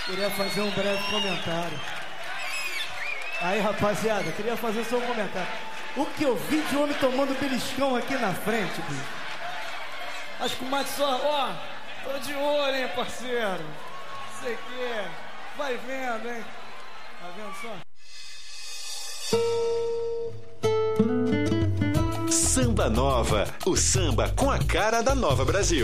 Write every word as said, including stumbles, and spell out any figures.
Queria fazer um breve comentário. Aí, rapaziada, queria fazer só um comentário. O que eu vi de homem tomando beliscão aqui na frente, bicho. Acho que o Mate só... Ó, tô de olho, hein, parceiro. Sei que é. Vai vendo, hein. Tá vendo só? Samba Nova. O samba com a cara da Nova Brasil.